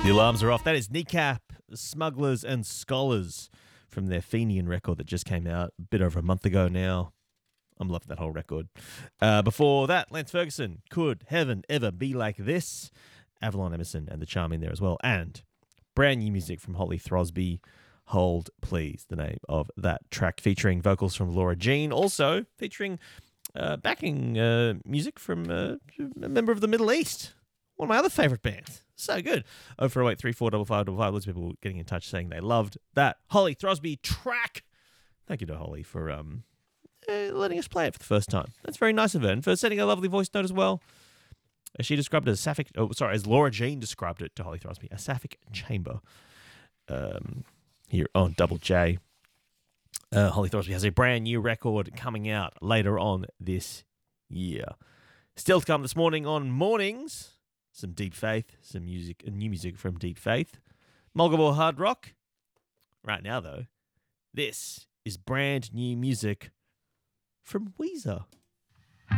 The alarms are off. That is Kneecap, Smugglers and Scholars from their Fenian record that just came out a bit over a month ago now. I'm loving that whole record. Before that, Lance Ferguson, Could Heaven Ever Be Like This? Avalon Emerson and The Charm in there as well. And brand new music from Holly Throsby, Hold Please, the name of that track, featuring vocals from Laura Jean, also featuring backing music from a member of the Middle East. One of my other favourite bands. So good. 0408 345555. Lots of people getting in touch saying they loved that Holly Throsby track. Thank you to Holly for letting us play it for the first time. That's very nice of her. And for sending a lovely voice note as well. She described it as sapphic. As Laura Jean described it to Holly Throsby, a sapphic chamber. Here on Double J. Holly Throsby has a brand new record coming out later on this year. Still to come this morning on Mornings. Some Deep Faith, some music, new music from Deep Faith. Mulgabore Hard Rock. Right now, though, this is brand new music from Weezer.